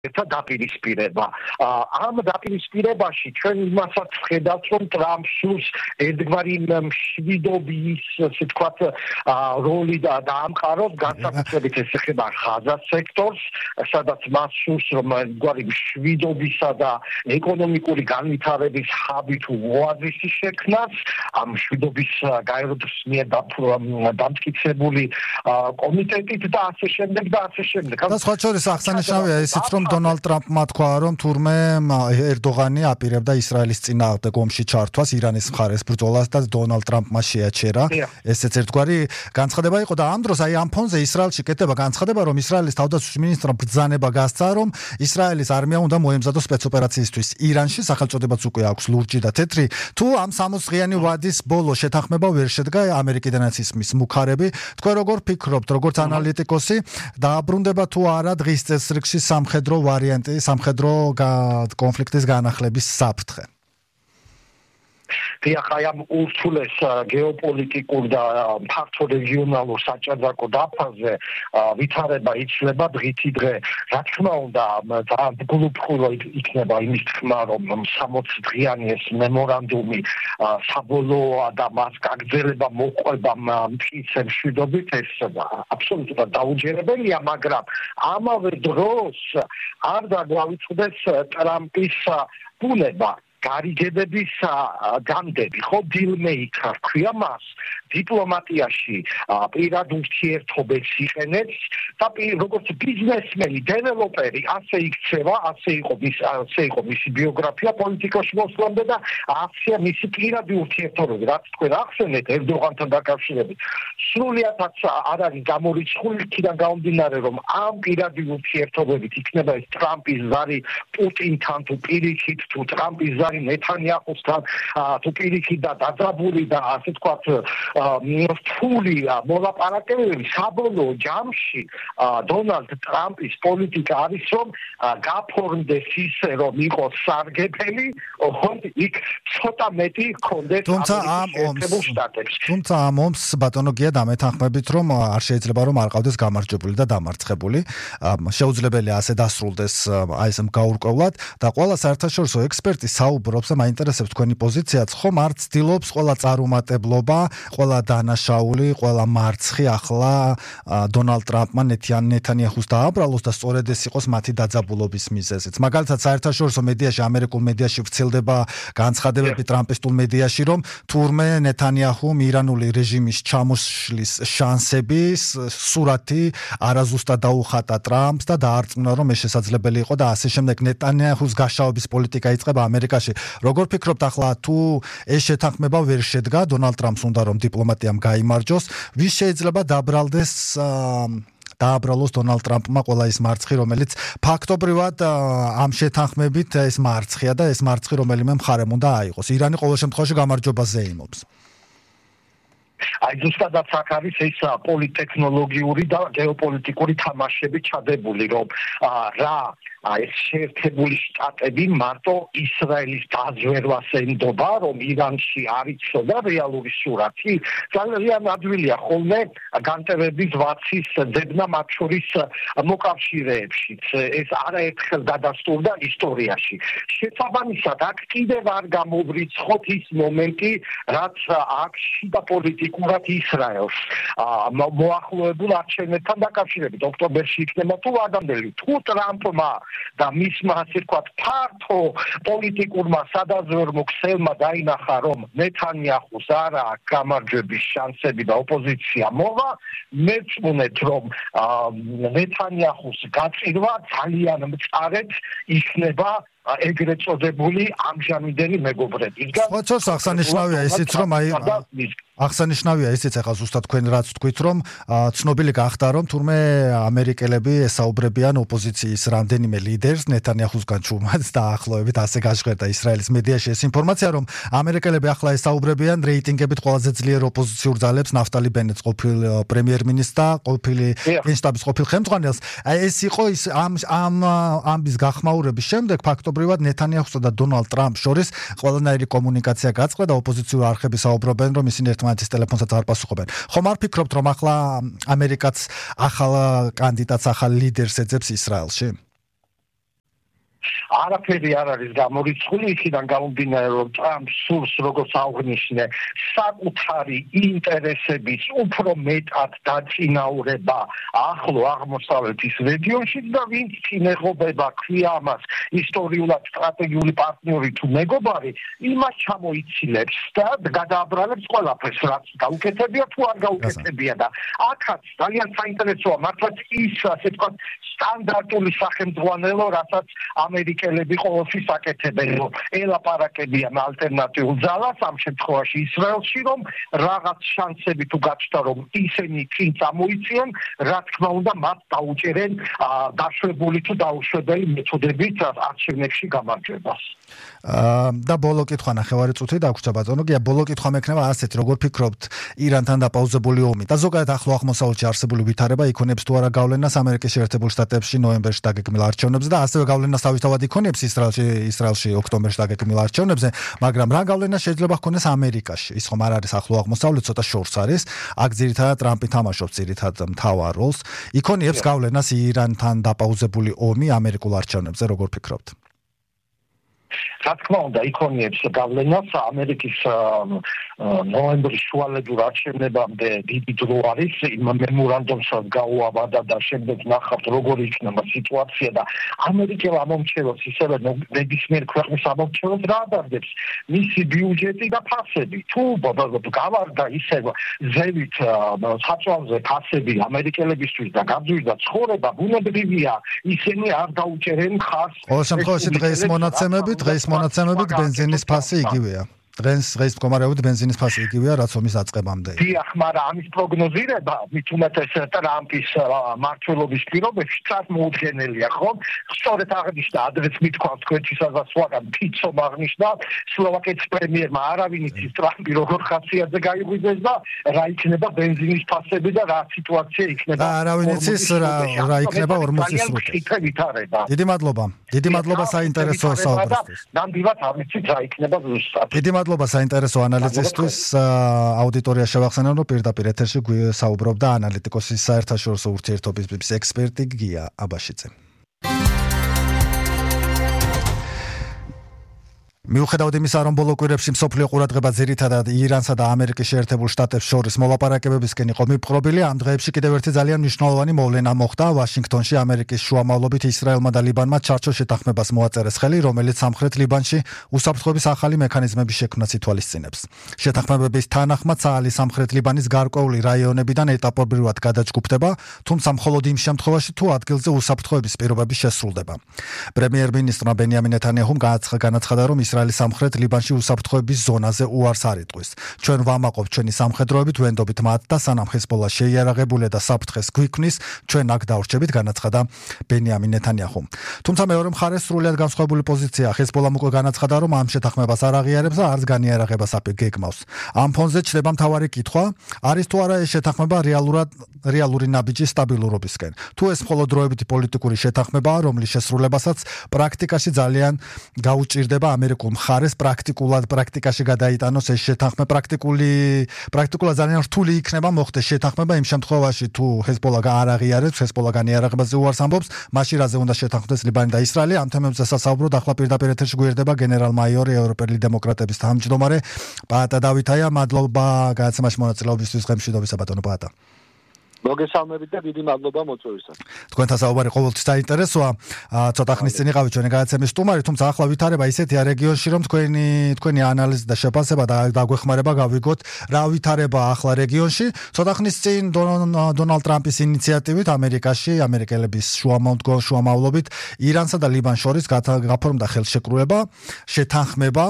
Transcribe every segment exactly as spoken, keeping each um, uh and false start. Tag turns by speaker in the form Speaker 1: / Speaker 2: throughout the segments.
Speaker 1: ერთა დაპირისპირება. ამ დაპირისპირებაში ჩვენ იმასაც ვხედავთ, რომ ტრამპს სურს ერთგვარი მშვიდობის, ასე ვთქვათ, როლი დაამყაროს, განსაკუთრებით ეს ეხება ღაზას სექტორს, სადაც მას სურს, რომ ერთგვარი მშვიდობისა და ეკონომიკური განვითარების ჰაბი თუ ოაზისი შექმნას, ამ მშვიდობის გაეროს მიერ დამტკიცებული კომიტეტით და ასე შემდეგ და ასე შემდეგ.
Speaker 2: და სხვა შორის აღსანიშნავია ისიც, რომ დონალდ ტრამპმა თქვა, რომ თურმე ერდოღანი აპირებდა ისრაელის წინააღმდეგ ომში ჩართვას, ირანის მხარეს ბრძოლას და დონალდ ტრამპმა შეაჩერა. ესეც ერთგვარი განცხადება იყო და ამ დროს აი ამ ფონზე ისრაელში კეთდება განცხადება, რომ ისრაელის თავდაცვის მინისტრმა ბრძანება გასცა, რომ ისრაელის არმია უნდა მოემზადოს სპეცოპერაციისთვის ირანში, სახელწოდებაც უკვე აქვს ლურჯი და თეთრი. თუ ამ სამოცი დღიანი ვადის ბოლო შეთანხმება ვერ შედგა, ამერიკიდანაც ისმის მუქარები. თქვენ როგორ ფიქრობთ, როგორც ანალიტიკოსი, დააბრუნდება თუ არა დღის წესრიგში სამხედრო ვარიანტი, სამხედრო კონფლიქტის განახლების საფრთხე?
Speaker 1: აი ამ ურთულეს გეოპოლიტიკურ და ფართო რეგიონალურ საჭადრაკო დაფაზე ვითარება იცვლება დღითი დღე. რა თქმა უნდა, ძალიან გულუბრყვილო იქნება იმის თქმა, რომ სამოცი დღიანი ეს მემორანდუმი საბოლოოა და მას გაგრძელება მოყვება მტკიცე მშვიდობით, ეს აბსოლუტურად დაუჯერებელია, მაგრამ ამავე დროს არ დაგვავიწყდეს ტრამპის ბუნება. გარიგებების გამდები, ხო, დილმეიკარ ქვია მას, დიპლომატიაში პირად ურთიერთობებს იყენებს და როგორც ბიზნესმენი, დეველოპერი, ასე იქცევა, ასე იყო ასე იყო მისი ბიოგრაფია პოლიტიკაში მოსვლამდე და ასეა მისი პირადი ურთიერთობები, რაც თქვენ ახსენეთ ერდოღანთან დაკავშირებით. სრულიადაც არ არის გამორიცხული იქიდან გამომდინარე, რომ ამ პირადი ურთიერთობებით იქნება ეს ტრამპის ზარი პუტინთან თუ პირიქით თუ ტრამპის ზარი ნეთანიაჰუსთან თუ პირიქით და დაძაბული და ასე ვთქვათ რთული მოლაპარაკებები საბოლოო ჯამში დონალდ ტრამპის პოლიტიკა არის, რომ გაფორმდეს ისე, რომ იყოს სარგებელი, ოღონდ იქ ცოტა მეტი ჰქონდეს ამერიკის შტატებს.
Speaker 2: თუმცა ამ ომს ბატონო გია დამეთანხმებით, რომ არ შეიძლება რომ არ ყავდეს გამარჯვებული და დამარცხებული. შეუძლებელია ასე დასრულდეს აი ეს გაურკვევლად და ყველა საერთაშორისო ექსპერტი საუბრობს და მაინტერესებს თქვენი პოზიციაც, ხომ არ ცდილობს ყველა წარუმატებლობა, ყველა დანაშაული, ყველა მარცხი ახლა დონალდ ტრამპმა ნეთანიაჰუს დააბრალოს და სწორედ ეს იყოს მათი დაძაბულობის მიზეზიც. მაგალითად, საერთაშორისო მედიაში, ამერიკულ მედიაში ვრცელდება განცხადებები ტრამპისტულ მედიაში, რომ თურმე ნეთანიაჰუმ ირანული რეჟიმის ჩამოშლის შანსების სურათი არაზუსტად დაუხატა ტრამპს და დაარწმუნა, რომ ეს შესაძლებელი იყო და ასე შემდეგ. ნეთანიაჰუს გაშავების პოლიტიკა იწყება ამერიკაში. როგორ ფიქრობთ ახლა, თუ ეს შეთანხმება ვერ შედგა, დონალდ ტრამპს უნდა რომ დიპლომატიამ გაიმარჯოს, ვის შეიძლება დაბრალდეს დააბრალოს დონალდ ტრამპმა ყველა ის მარცხი, რომელიც ფაქტობრივად ამ შეთანხმებით ეს მარცხია და ეს მარცხი რომელიმე მხარემ უნდა აიღოს. ირანი ყოველ შემთხვევაში გამარჯვებას ზეიმობს.
Speaker 1: აი ზუსტადაც აქ არის ეს პოლიტექნოლოგიური და გეოპოლიტიკური თამაშები ჩადებული, რომ რა ეს შეერთებული შტატები მარტო ისრაელის დაზვერვას ენდობა, რომ ირანში არ იცოდა რეალური სურათი. ძალიან ადვილია ხოლმე განტევების ვაცის ძებნა მათ შორის მოკავშირეებშიც. ეს არაერთხელ გადასტურდა ისტორიაში. შესაბამისად, აქ კიდევ არ გამოვრიცხოთ ის მომენტი, რაც აქ შიდა პოლიტიკურად ისრაელს მოახლოებულ არჩევნებთან დაკავშირებით. ოქტომბერში იქნება თუ ვადამდელი, თუ ტრამპმა და მისმა ასე ვთქვათ ფართო პოლიტიკურმა სადაზვერვო ქსელმა დაინახა, რომ ნეთანიაჰუს არ აქვს გამარჯვების შანსები და ოპოზიცია მოვა, მეწმუნეთ, რომ ნეთანიაჰუს გაწირვა ძალიან მწარედ იქნება ეგრეთ წოდებული ამჟამინდელი მეგობრებისგან.
Speaker 2: სხვა შორის აღსანიშნავია ისიც, რომ აი აღსანიშნავია ისიც, ახლა ზუსტად თქვენ რაც თქვით, რომ ცნობილი გახდა, რომ თურმე ამერიკელები ესაუბრებიან ოპოზიციის რამდენიმე ლიდერს ნეთანიაჰუსგან ჩუმად დაახლოებით ასე გაჟღერდა ისრაელის მედიაში ეს ინფორმაცია, რომ ამერიკელები ახლა ესაუბრებიან რეიტინგებით ყველაზე ძლიერ ოპოზიციურ ძალებს ნაფტალი ბენეტს, ყოფილ პრემიერ-მინისტრს, ყოფილი გენშტაბის ყოფილ ხელმძღვანელს. ეს იყო ის ამ ამ ამბის გახმაურების შემდეგ ფაქტობრივად ნეთანიაჰუსა და დონალდ ტრამპს შორის ყველანაირი კომუნიკაცია გაწყდა და ოპოზიციური არხები საუბრობენ, რომ ისინი ერთმანეთის ტელეფონსაც არ პასუხობენ. ხომ არ ფიქრობთ, რომ ახლა ამერიკაც ახალ კანდიდატს, ახალ ლიდერს ეძებს ისრაელში?
Speaker 1: არაფერი არ არის გამორიცხული, იქიდან გამომდინარე, რომ ტრამპს სურს როგორც აღნიშნე, საკუთარი ინტერესების უფრო მეტად დაწინაურება ახლო აღმოსავლეთის რეგიონში და ვინც წინეხობება ქვია ამას ისტორიულად სტრატეგიული პარტნიორი თუ მეგობარი, იმას ჩამოიცილებს და გადააბრალებს ყველაფერს, რაც გაუკეთებია თუ არ გაუკეთებია და აქაც ძალიან საინტერესოა მართლაც ის, ასე ვთქვათ, სტანდარტული სახელმძღვანელო, რასაც ამერიკელები ყოველთვის აკეთებენ, რომ ელაპარაკებიან ალტერნატიულ ძალას, ამ შემთხვევაში ისრაელში, რომ რაღაც შანსები თუ გაჩნდა, რომ ისინი წინ წამოიწიან, რა თქმა უნდა, მათ დაუჭერენ დაშვებული თუ დაუშვებელი მეთოდებით არჩევნებში გამარჯვებას.
Speaker 2: და ბოლო კითხვა ნახევარი წუთი დაგვრჩა ბატონო, გია ბოლო კითხვა მექნება ასეთ, როგორ ფიქრობთ ირანთან დაპაუზებული ომი და ზოგადად ახლო აღმოსავლეთში არსებული ვითარება იქონებს თუ არა გავლენას ამერიკის შეერთებულ შტატებში ნოემბერში დაგეგმილ არჩევნებზე და ასევე გავლენას თავისთავად იქონებს ისრაელში ისრაელში ოქტომბერში დაგეგმილ არჩევნებზე, მაგრამ რა გავლენა შეიძლება ჰქონდეს ამერიკაში? ის ხომ არ არის ახლო აღმოსავლეთ, ცოტა შორს არის. აქ ძირითადად ტრამპი თამაშობს ძირითადად მთავარ როლს. იქონიებს გავლენას ირანთან დაპაუზებული ომი ამერიკულ არჩევნებზე, როგორ ფიქრობთ?
Speaker 1: რა თქმა უნდა, იქონიებს გავლენას ამერიკის ნოემბრის შუალედურ არჩევნებამდე დიდი დრო არის, იმ მემორანდუმსაც გაუავადა და შემდეგ ნახავთ, როგორ იქნება სიტუაცია და ამერიკელ ამომრჩეველს, ისევე ნებისმიერ ქვეყნის ამომრჩეველს რა ადარდებს მისი ბიუჯეტი და ფასები. თუ გავარდა ისევ ზევით საწვავზე ფასები ამერიკელებისთვის და გაძვირდა ცხოვრება, ბუნებრივია, ისინი არ დაუჭერენ ხარს.
Speaker 2: ყოველ შემთხვევაში დღეს მონაცემებით დღეს მონაცემებით ბენზინის ფასი იგივეა. დღეს დღეს მდგომარეობით ბენზინის ფასი იგივეა, რაც ომის დაწყებამდე.
Speaker 1: დიახ, მაგრამ ამის პროგნოზირება მით უმეტეს ტრამპის მმართველობის პირობებში წარმოუდგენელია, ხო? სწორედ აღნიშნა ადრეც მithქვამს თქვენთვისაც ვაგან ფიცომ აღნიშნა სლოვაკეთის პრემიერმა არავინ იცის ტრამპი როგორ ხასიათზე გაიღვიძეს და რა იქნება ბენზინის ფასები და რა სიტუაცია იქნება.
Speaker 2: და არავინ იცის რა რა იქნება ორმოცის რუპლი. დიდი მადლობა. დიდი მადლობა საინტერესო საუბრისთვის.
Speaker 1: ნამდვილად არ ვიცით რა იქნება ზუსტად.
Speaker 2: დიდი მადლობა საინტერესო ანალიზისთვის. აუდიტორია შევახსენებ, რომ პირდაპირ ეთერში საუბრობდა ანალიტიკოსის საერთაშორისო ურთიერთობების ექსპერტი გია აბაშიძე. მიუხედავად იმისა, რომ ბოლო კვირებში მსოფლიო ყურადღება ძირითადად ირანსა და ამერიკის შეერთებულ შტატებს შორის მოლაპარაკებებისკენ იყო მიპყრობილი, ამ დღეებში კიდევ ერთი ძალიან მნიშვნელოვანი მოვლენა მოხდა. ვაშინგტონში ამერიკის შუამავლობით ისრაელმა და ლიბანმა ჩარჩო შეთანხმებას მოაწერეს ხელი, რომელიც სამხრეთ ლიბანში უსაფრთხოების ახალი მექანიზმების შექმნას ითვალისწინებს. შეთანხმებების თანახმად საალი სამხრეთ ლიბანის გარკვეული რაიონებიდან ეტაპობრივად გადაჯგუფდება, თუმცა მხოლოდ იმ შემთხვევაში, თუ ადგილზე უსაფრთხოების პირობები შესრულდება. პრემიერ-მინისტრმა ბენიამინ ნეთანიაჰუმ განაცხადა, რომ ისრაელის სამხრეთ ლიბანში უსაფრთხოების ზონაზე უარს არ იტყვის. ჩვენ ვამაყობთ ჩვენი სამხედროებით, ვენდობით მათ და სანამ ჰეზბოლა შეიარაღებულია და საფრთხეს გვიქმნის, ჩვენ აქ დავრჩებით, განაცხადა ბენიამინ ნეთანიაჰუმ. თუმცა მეორე მხარეს სრულიად განსხვავებული პოზიციაა. ჰეზბოლამ უკვე განაცხადა, რომ ამ შეთანხმებას არ აღიარებს და არც განიარაღებას გეგმავს. ამ ფონზე ჩნდება მთავარი კითხვა, არის თუ არა ეს შეთანხმება რეალურად რეალური ნაბიჯის სტაბილურობისკენ. თუ ეს მხოლოდ დროებითი პოლიტიკური შეთანხმებაა, რომლის შესრულებასაც პრაქტიკაში ძალიან გაუჭირდება ამერიკულ მხარეს პრაქტიკულად პრაქტიკაში გადაიტანოს ეს შეთანხმება პრაქტიკული პრაქტიკულად ძალიან რთული იქნება მოხდეს შეთანხმება იმ შემთხვევაში თუ ჰეზბოლა არ აღიარებს ჰეზბოლა განიარაღებაზე უარს ამბობს მაშინ რაზე უნდა შეთანხმდეს ლიბანი და ისრაელი ამ თემებზე სასაუბროდ ახლა პირდაპირ ეთერში გვერდება გენერალ-მაიორი ევროპელი დემოკრატების თავმჯდომარე პაატა დავითაია მადლობა გადაცემაში მონაწილეობისთვის ღემშვიდობისა ბატონო პაატა
Speaker 3: მოგესალმებით და დიდი მადლობა მოწვევისას.
Speaker 2: თქვენთან საუბარი ყოველთვის საინტერესოა. ცოტა ხნის წინ იყავით ჩვენი გადაცემის სტუმარი, თუმცა ახლა ვითარება ისეთია რეგიონში, რომ თქვენი თქვენი ანალიზი და შეფასება და დაგვეხმარება გავიგოთ რა ვითარება ახლა რეგიონში. ცოტა ხნის წინ დონალდ ტრამპის ინიციატივით ამერიკაში, ამერიკელების შუამავლობით ირანსა და ლიბანს შორის გაფორმდა ხელშეკრულება, შეთანხმება,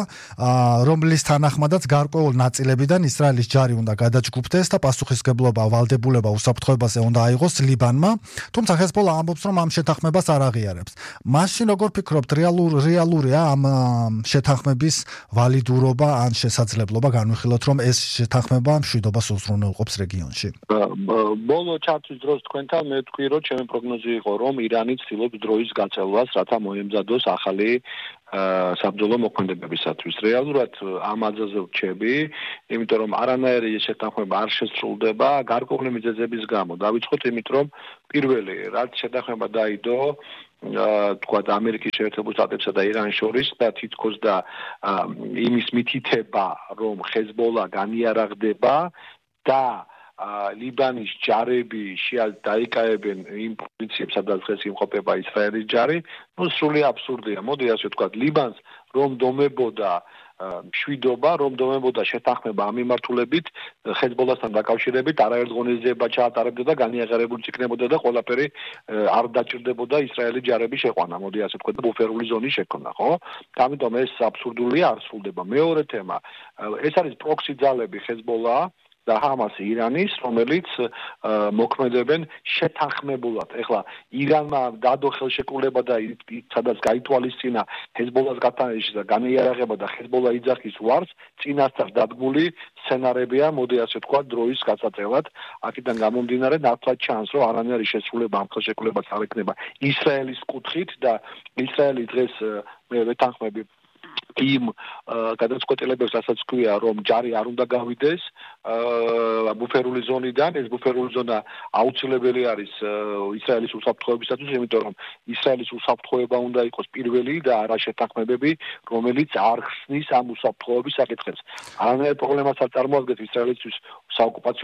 Speaker 2: რომლის თანახმადაც გარკვეულ ნაწილებიდან ისრაელის ჯარი უნდა გადაჯგუფდეს და პასუხისმგებლობა ვალდებულება უსაფრთხოებაზე ობასე უნდა აიღოს ლიბანმა, თუმცა ჰეზბოლა ამბობს, რომ ამ შეთანხმებას არ აღიარებს. მაშინ როგორ ფიქრობთ, რეალურ რეალურია ამ შეთანხმების ვალიდურობა ან შესაძლებლობა განვიხილოთ, რომ ეს შეთანხმება მშვიდობას უზრუნველყოფს რეგიონში?
Speaker 3: ბოლო ჩართვის დროს თქვენთან მე ვთქვი, რომ ჩემი პროგნოზი იყო, რომ ირანი ცდილობს დროის გაწევას, რათა მოემზადოს ახალი საბრძოლო მოქმედებებისათვის. რეალურად ამ აზრზე ვრჩები, იმიტომ რომ არანაირი შეთანხმება არ შესრულდება გარკვეული მიზეზების გამო. დავიწყოთ იმით, რომ პირველი, რაც შეთანხმება დაიდო, თქვა ამერიკის შეერთებულ შტატებსა და ირანის შორის და თითქოს და იმის მითითება, რომ ჰეზბოლა განიარაღდება და ლიბანის ჯარები დაიკავებენ იმ პოზიციებს, სადაც დღეს იმყოფება ისრაელის ჯარი, ну სრული აბსურდია. მოდი ასე ვთქვათ, ლიბანს რომ დომებოდა მშვიდობა, რომ დომებოდა შეთანხმება ამ მიმართულებით ჰეზბოლასთან დაკავშირებით, არაერთ ღონისძიება ჩაატარებდა და განიაღარებული იქნებოდა და ყველაფერი არ დაჭირდებოდა ისრაელის ჯარების შეყვანა. მოდი ასე ვთქვათ, ბუფერული ზონის შექმნა, ხო? ამიტომ ეს აბსურდულია, არ სრულდება. მეორე თემა, ეს არის პროქსი ძალები ჰეზბოლა და ჰამასი ირანის, რომელიც მოქმედებენ შეთანხმებულად. ეხლა ირანმა დადო ხელშეკრულება და სადაც გაითვალისწინა ჰეზბოლას გათანაბრში და განიარაღება და ჰეზბოლა იძახის უარს, წინასწარ დადგმული სცენარებია, მოდი ასე ვთქვათ, დროის გასაწევად. აქედან გამომდინარე, ნათლად ჩანს, რომ არანაირი შესრულება ამ ხელშეკრულებას არ ექნება ისრაელის კუთხით და ისრაელი დღეს ვეთანხმები იმ გადაწყვეტილებებს, რასაც ქვია, რომ ჯარი არ უნდა გავიდეს ბუფერული ზონიდან. ეს ბუფერული ზონა აუცილებელი არის ისრაელის უსაფრთხოებისათვის, იმიტომ რომ ისრაელის უსაფრთხოება უნდა იყოს პირველი და არა შეთანხმებები, რომელიც არ ხსნის ამ უსაფრთხოების საკითხებს. არანაირ პრობლემას არ წარმოადგენს ისრაელისთვის საოკუპაციო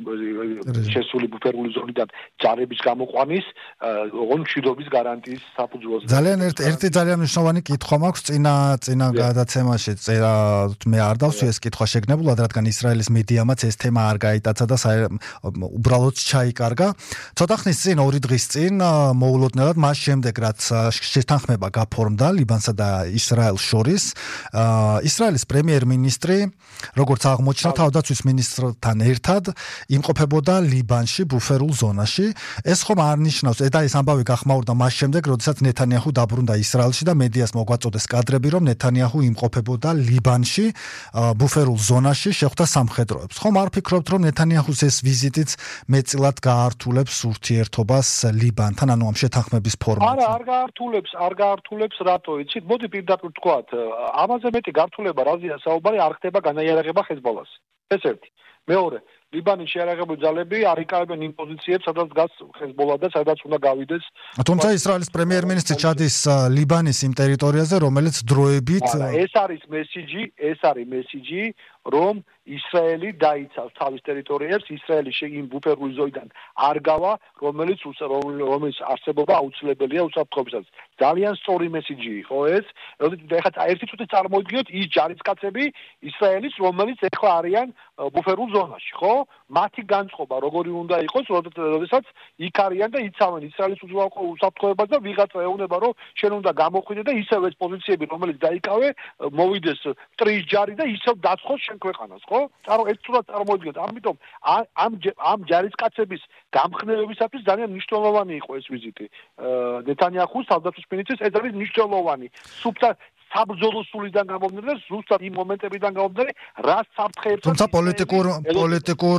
Speaker 3: შესული ბუფერული ზონიდან ჯარების გამოყვანის, ოღონდ მშვიდობის გარანტიის საფუძველზე.
Speaker 2: ძალიან ერთი ძალიან მნიშვნელოვანი კითხვა მაქვს წინა წინა გადაცემაში წერა მე არ დავსვი ეს კითხვა შეგნებულად, რადგან ისრაელის მედიამაც ეს თემა არ გაიტაცა და უბრალოდ ჩაიკარგა. ცოტა ხნის წინ, ორი დღის წინ მოულოდნელად მას შემდეგ, რაც შეთანხმება გაფორმდა ლიბანსა და ისრაელს შორის, ისრაელის პრემიერ-მინისტრი, როგორც აღმოჩნდა, თავდაცვის მინისტრთან ერთად იმყოფებოდა ლიბანში, ბუფერულ ზონაში. ეს ხომ არ ნიშნავს, და ეს ამბავი გახმაურდა მას შემდეგ, როდესაც ნეთანიაჰუ დაბრუნდა ისრაელში და მედიას მოგვაწოდეს კადრები, რომ ნეთანიაჰუ იმყოფებოდა ლიბანში, ბუფერულ ზონაში, შეხვდა სამხედროებს. ხომ არ ფიქრობთ, რომ ნეთანიაჰუს ეს ვიზიტიც მეტწილად გაართულებს ურთიერთობას ლიბანთან, ანუ ამ შეთანხმების ფორმატზე?
Speaker 3: არა, არ გაართულებს, არ გაართულებს, რატო იცით? მოდი პირდაპირ ვთქვათ, ამაზე მეტი გართულება რაზეა საუბარი, არ ხდება განაიარაღება ჰეზბოლას. ეს ერთი. მეორე, ლიბანის შეიარაღებული ძალები არ იკავებენ იმ პოზიციებს, სადაც დგას ჰეზბოლა და სადაც უნდა გავიდეს.
Speaker 2: თუმცა ისრაელის პრემიერ-მინისტრი ჩადის ლიბანის იმ ტერიტორიაზე, რომელიც დროებით
Speaker 3: ეს არის მესიჯი, ეს არის მესიჯი, რომ ისრაელი დაიცავს თავის ტერიტორიებს, ისრაელი იმ ბუფერული ზონიდან არ გავა, რომელიც რომელიც არსებობა აუცილებელია უსაფრთხოებისას. ძალიან სწორი მესიჯი იყო ეს. ეხლა ერთი წუთი წარმოიდგინოთ ის ჯარისკაცები ისრაელის, რომელიც ეხლა არიან ბუფერულ ზონაში, ხო? მათი განწყობა როგორი უნდა იყოს, როდესაც იქ არიან და იცავენ ისრაელის უსაფრთხოებას და ვიღაცა ეუბნება, რომ შენ უნდა გამოხვიდე და ისევ ეს პოზიციები, რომელიც დაიკავე, მოვიდეს მტრის ჯარი და ისევ დაცხოს შენ ქვეყანას, ხო? წარო ეს ცუდად წარმოიდგინეთ. ამიტომ ამ ამ ჯარისკაცების გამხნევებისათვის ძალიან მნიშვნელოვანი იყო ეს ვიზიტი. ნეთანიაჰუს თავდაცვის მინისტრის ეს არის მნიშვნელოვანი. სუფთა საბრძოლო სულიდან გამომდინარე, ზუსტად იმ მომენტებიდან გამომდინარე, რა საფრთხეებს.
Speaker 2: თუმცა პოლიტიკურ პოლიტიკურ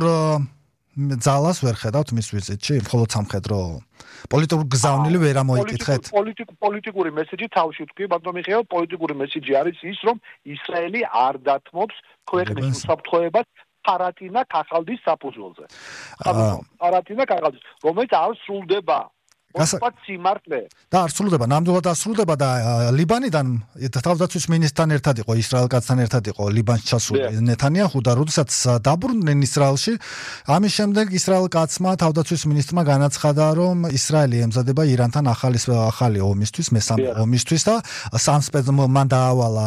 Speaker 2: ძალას ვერ ხედავთ მის ვიზიტში, მხოლოდ სამხედრო პოლიტიკური გზავნილი ვერ ამოიკითხეთ.
Speaker 3: პოლიტიკური მესიჯი თავში თქვი, ბატონო მიხეილ, პოლიტიკური მესიჯი არის ის, რომ ისრაელი არ დათმობს ქვეყნის უსაფრთხოებას ფარატინა ქაღალდის საფუძველზე. ფარატინა ქაღალდის, რომელიც არ სრულდება. მოსპაც სიმართლე.
Speaker 2: და არ სრულდება, ნამდვილად არ სრულდება და ლიბანიდან თავდაცვის მინისტრთან ერთად იყო, ისრაელ კაცთან ერთად იყო ლიბანში ჩასული ნეთანიაჰუ და როდესაც დაბრუნდნენ ისრაელში, ამის შემდეგ ისრაელ კაცმა თავდაცვის მინისტრმა განაცხადა, რომ ისრაელი ემზადება ირანთან ახალი ახალი ომისთვის, მესამე ომისთვის და სამ მან დაავალა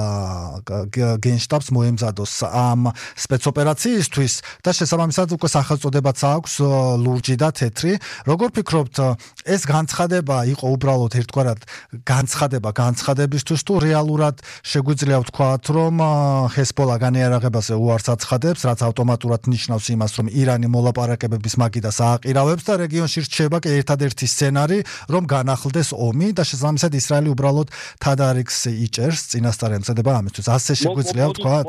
Speaker 2: გენშტაბს მოემზადოს ამ სპეცოპერაციისთვის და შესაბამისად უკვე სახელწოდებაც აქვს ლურჯი და თეთრი. როგორ ფიქრობთ, ეს განცხადება იყო უბრალოდ ერთგვარად განცხადება განცხადებისთვის თუ რეალურად შეგვიძლია ვთქვათ, რომ ჰეზბოლა განიარაღებაზე უარს აცხადებს, რაც ავტომატურად ნიშნავს იმას, რომ ირანი მოლაპარაკებების მაგიდას ააყირავებს და რეგიონში რჩება ერთადერთი სცენარი, რომ განახლდეს ომი და შესაბამისად ისრაელი უბრალოდ თადარიგს იჭერს წინასწარ ემზადება ამისთვის. ასე შეგვიძლია ვთქვათ?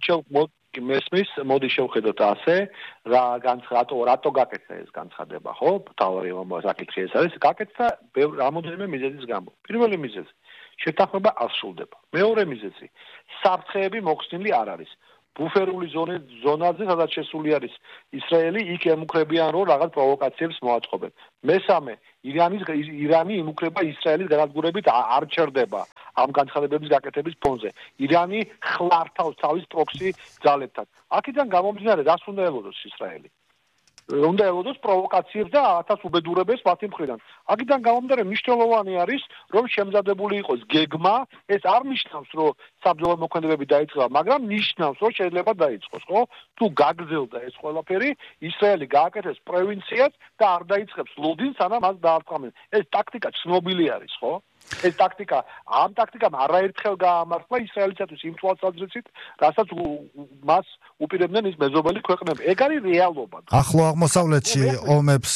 Speaker 3: მესმის, მოდი შევხედოთ ასე, რა განცხადო, რატო გაკეთდა ეს განცხადება, ხო? თავი საკითხი ეს არის, გაკეთდა რამოდენიმე მიზეზის გამო. პირველი მიზეზი, შეთანხმება არ სრულდება. მეორე მიზეზი, საფრთხეები მოხსნილი არ არის. ბუფერული ზონაზე, სადაც შესული არის ისრაელი, იქ ემუქრებიან, რომ რაღაც პროვოკაციებს მოაწყობენ. მესამე, ირანის ირანი იმუქრება ისრაელის განადგურებით არ ჩერდება ამ განცხადებების გაკეთების ფონზე. ირანი ხლართავს თავის პროქსი ძალებთან. აქედან გამომდინარე, რას უნდა ელოდოს ისრაელი? უნდა ელოდოს პროვოკაციებს და ათას უბედურებას მათი მხრიდან. აქედან გამომდინარე, მნიშვნელოვანი არის, რომ შემზადებული იყოს გეგმა, ეს არ ნიშნავს, რომ საბრძოლო მოქმედებები დაიწყება, მაგრამ ნიშნავს, რომ შეიძლება დაიწყოს, ხო? თუ გაგრძელდა ეს ყველაფერი, ისრაელი გააკეთებს პროვინციას და არ დაიწყებს ლოდინს, სანამ მას დაარტყამენ. ეს ტაქტიკა ცნობილი არის, ხო? ეს ტაქტიკა, ამ ტაქტიკამ არაერთხელ გაამართლა ისრაელისათვის იმ თვალსაზრისით, რასაც მას უპირებდნენ ის მეზობელი ქვეყნები. ეგ არის რეალობა.
Speaker 2: ახლო აღმოსავლეთში ომებს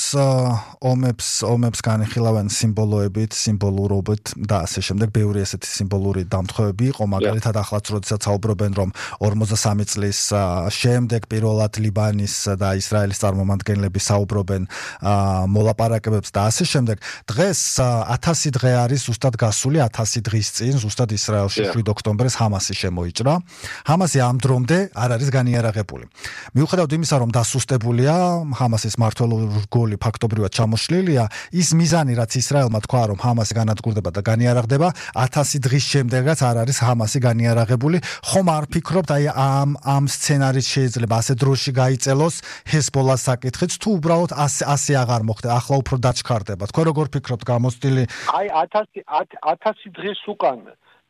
Speaker 2: ომებს ომებს განიხილავენ სიმბოლოებით, სიმბოლურობით და ასე შემდეგ. ბევრი ესეთი სიმბოლური დამთხევები იყო, მაგალითად ახლაც როდესაც საუბრობენ, რომ ორმოცდასამი წლის შემდეგ პირველად ლიბანის და ისრაელის წარმომადგენლები საუბრობენ მოლაპარაკებებს და ასე შემდეგ. დღეს ათასი დღე არის ზუსტად გასული ათასი დღის წინ, ზუსტად ისრაელში შვიდ ოქტომბერს ჰამასი შემოიჭრა. ჰამასი ამ დრომდე არ არის განიარაღებული. მიუხედავად იმისა, რომ დასუსტებულია, ჰამასის მმართველობის რგოლი ფაქტობრივად ჩამოშლილია, ის მიზანი, რაც ისრაელმა თქვა, რომ ჰამასი განადგურდება და განიარაღდება, ათასი დღის შემდეგაც არ არის ჰამასი განიარაღებული. ხომ არ ფიქრობთ, აი ამ ამ სცენარის შეიძლება ასე დროში გაიწელოს ჰეზბოლას საკითხიც, თუ უბრალოდ ასე ასე აღარ მოხდება, ახლა უფრო დაჩქარდება. თქვენ როგორ ფიქრობთ გამოცდილი?
Speaker 3: აი ათასი დღეს უკან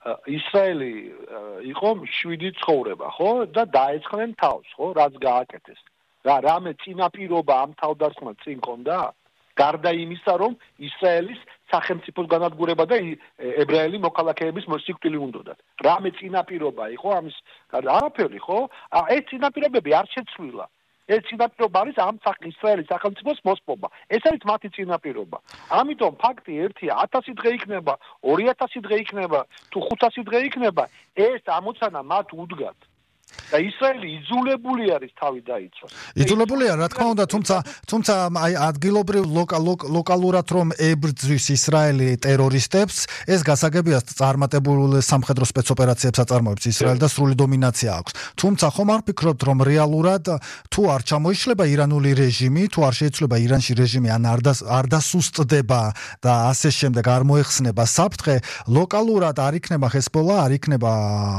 Speaker 3: ისრაელი იყო შვიდი ცხოვრება, ხო? და დაეცხნენ თავს, ხო? რაც გააკეთეს. რა რამე წინაპირობა ამ თავდასხმა წინ კონდა? გარდა იმისა, რომ ისრაელის სახელმწიფოს განადგურება და ებრაელი მოქალაქეების მოსიკვდილი უნდათ. რამე წინაპირობა იყო ამის? არაფერი, ხო? ეს წინაპირობები არ შეცვლილა. ეს წინაპირობა არის ამ ისრაელის სახელმწიფოს მოსპობა. ეს არის მათი წინაპირობა. ამიტომ ფაქტი ერთია, ათასი დღე იქნება, ორი ათასი დღე იქნება, თუ ხუთასი დღე იქნება, ეს ამოცანა მათ უდგათ. და ისრაელი იძულებული არის თავი დაიცვას.
Speaker 2: იძულებულია, რა თქმა უნდა, თუმცა თუმცა აი ადგილობრივ ლოკალურად რომ ებრძვის ისრაელი ტერორისტებს, ეს გასაგებია წარმატებული სამხედრო სპეცოპერაციებს აწარმოებს ისრაელი და სრული დომინაცია აქვს. თუმცა ხომ არ ფიქრობთ, რომ რეალურად თუ არ ჩამოიშლება ირანული რეჟიმი, თუ არ შეიცვლება ირანში რეჟიმი, ან არ დასუსტდება და ასე შემდეგ არ მოეხსნება საფრთხე, ლოკალურად არ იქნება ჰეზბოლა, არ იქნება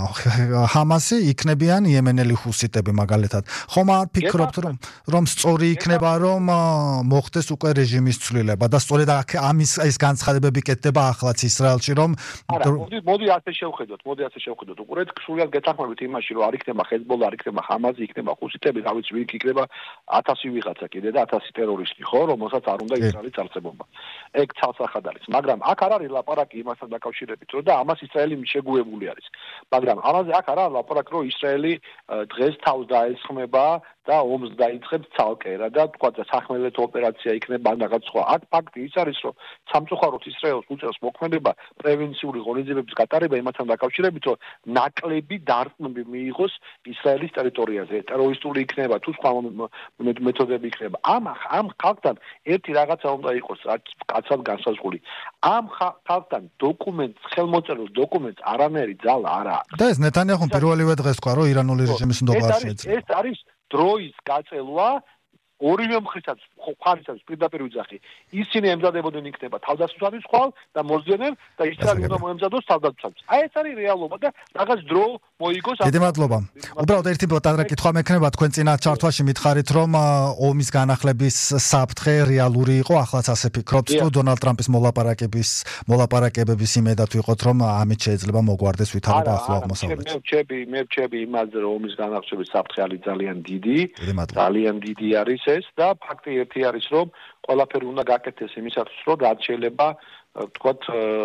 Speaker 2: ჰამასი, იქნებიან იემენელი ჰუსიტები მაგალითად. ხომ არ ფიქრობთ, რომ რომ სწორი იქნება, რომ მოხდეს უკვე რეჟიმის ცვლილება და სწორედ ამის ეს განცხადებები კეთდება ახლაც ისრაელში, რომ
Speaker 3: არა, მოდი მოდი ასე შევხედოთ, მოდი ასე შევხედოთ. უყურეთ, სრულად გეთანხმებით იმაში, რომ არ იქნება ჰეზბოლა, არ იქნება ჰამასი, იქნება ჰუსიტები, რა ვიცი, ვინ იქნება ათასი ვიღაცა კიდე და ათასი ტერორისტი, ხო, რომელსაც არ უნდა ისრაელის წარსებობა. ეგ ცალსახად არის, მაგრამ აქ არ არის ლაპარაკი იმასთან დაკავშირებით, რომ და ამას ისრაელი შეგუებული არის. მაგრამ ამაზე აქ არ არის ლაპარაკი, რომ ისრაელი დღეს თავს დაესხმება და ომს დაიწყებს ცალკე რა და თქვა და სახმელეთო ოპერაცია იქნება რაღაც სხვა. აქ ფაქტი ის არის, რომ სამწუხაროდ ისრაელს უწევს მოქმედება პრევენციული ღონისძიებების გატარება იმასთან დაკავშირებით, რომ ნაკლები დარტყმები მიიღოს ისრაელის ტერიტორიაზე. ტერორისტული იქნება თუ სხვა მეთოდები იქნება. ამ ამ ხალხთან ერთი რაღაცა უნდა იყოს, რაც კაცად განსაზღვრული. ამ ხალხთან დოკუმენტს, ხელმოწერილ დოკუმენტს არანაირი ძალა არ აქვს.
Speaker 2: და ეს ნეტანიაჰუმ პირველივე დღეს თქვა, რომ ირანული რეჟიმის ნდობა არ შეიძლება.
Speaker 3: ეს არის დროის გაწელვა ორივე მხრიდან ხარისას პირდაპირ ვიძახი. ისინი ემზადებოდნენ იქნება თავდასხმის ხვალ და მოძიებენ და ისრაელი უნდა მოემზადოს თავდასხმის. აი ეს არის რეალობა და რაღაც დრო მოიგოს.
Speaker 2: დიდი მადლობა. უბრალოდ ერთი პატარა კითხვა მექნება, თქვენ წინა ჩართვაში მითხარით, რომ ომის განახლების საფრთხე რეალური იყო, ახლაც ასე ფიქრობთ, თუ დონალდ ტრამპის მოლაპარაკების მოლაპარაკებების იმედად ვიყოთ, რომ ამით შეიძლება მოგვარდეს ვითარება ახლო აღმოსავლეთში.
Speaker 3: მე ვჩები, მე ვჩები იმაზე, რომ ომის განახლების საფრთხე არის ძალიან დიდი, ძალიან დიდი არის ეს და ფაქტი ერთი არის, რომ ყველაფერი უნდა გაკეთდეს იმისათვის, რომ რაც შეიძლება ვთქვათ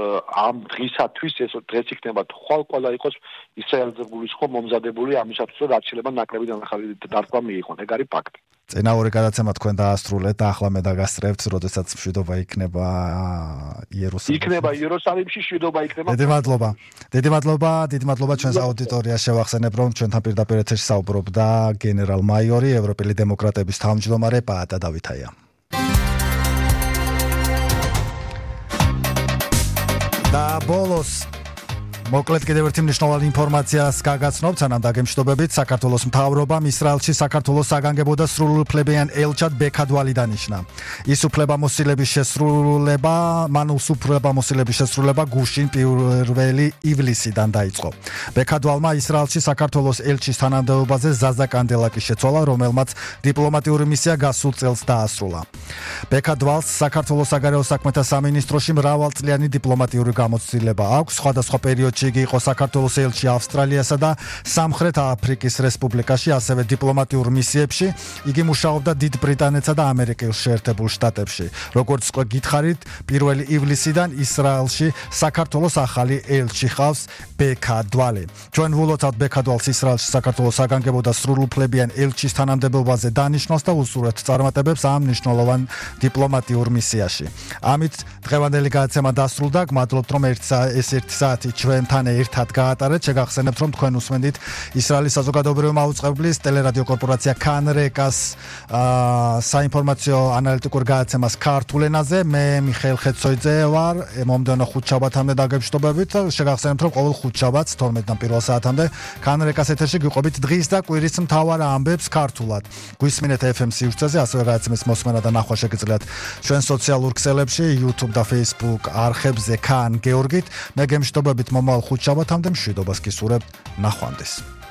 Speaker 3: ამ დღისათვის ეს დღეს იქნება ხვალ ყველა იყოს ისრაელზე გულისხმობ მომზადებული ამისათვის, რომ რაც შეიძლება ნაკლები დანახალი დარტყმა მიიღონ. ეგ არის ფაქტი.
Speaker 2: წინა ორი გადაცემა თქვენ დაასრულეთ და ახლა მე დაგასწრებთ, როდესაც მშვიდობა იქნება იერუსალიმში.
Speaker 3: იქნება იერუსალიმში მშვიდობა იქნება.
Speaker 2: დიდი მადლობა. დიდი მადლობა, დიდი მადლობა ჩვენს აუდიტორიას შევახსენებ, რომ ჩვენთან პირდაპირ ეთერში საუბრობდა გენერალ-მაიორი, ევროპელი დემოკრატების თავმჯდომარე პაატა დავითაია. და ბოლოს მოკლედ კიდევ ერთი მნიშვნელოვანი ინფორმაციას გაგაცნობთ, სანამ დაგემშვიდობებით. საქართველოს მთავრობამ ისრაელში საქართველოს საგანგებო და სრულუფლებიან ელჩად ბექადვალი დანიშნა. ის უფლებამოსილების შესრულება, მან უფლებამოსილების შესრულება გუშინ პირველი ივლისიდან დაიწყო. ბექადვალმა ისრაელში საქართველოს ელჩის თანამდებობაზე ზაზა კანდელაკი შეცვალა, რომელმაც დიპლომატიური მისია გასულ წელს დაასრულა. ბექადვალს საქართველოს საგარეო საქმეთა სამინისტროში მრავალწლიანი დიპლომატიური გამოცდილება აქვს. სხვადასხვა პერიოდში იგი იყო საქართველოს ელჩი ავსტრალიასა და სამხრეთ აფრიკის რესპუბლიკაში, ასევე დიპლომატიურ მისიებში. იგი მუშაობდა დიდ ბრიტანეთსა და ამერიკის შეერთებულ შტატებში. როგორც გითხარით, პირველი ივლისიდან ისრაელში საქართველოს ახალი ელჩი ხავს ბექადვალი. ჩვენ ვულოცავთ ბექადვალს ისრაელში საქართველოს საგანგებო და სრულუფლებიან ელჩის თანამდებობაზე დანიშნავს და უსურვებთ წარმატებებს ამ მნიშვნელოვან დიპლომატიურ მისიაში. ამით დღევანდელი გადაცემა დასრულდა. გმადლობთ, რომ ეს ერთი საათი ჩვენთან ერთად გაატარეთ. შეგახსენებთ, რომ თქვენ უსმენდით ისრაელის საზოგადოებრივი მაუწყებლის ტელერადიო კორპორაცია კან რეკას საინფორმაციო ანალიტიკურ გადაცემას ქართულ ენაზე. მე მიხეილ ხეცოიძე ვარ. მომდევნო ხუთშაბათამდე დაგემშვიდობებით. შეგახსენებთ, რომ ყოველ ხუთშაბათს თორმეტიდან პირველ საათამდე კან რეკას ეთერში გიყვებით დღის და კვირის მთავარ ამბებს ქართულად. გვისმინეთ ეფ ემ სივრცეზე, ასევე გადაცემის მოსმენა და ნახვა შეგიძლიათ ჩვენ სოციალურ ქსელებში, YouTube და Facebook არხებზე კან გეორგით. მე გემშვიდობებით მომავალ ხუთშაბათამდე, მშვიდობას გისურვებთ. ნახვამდის.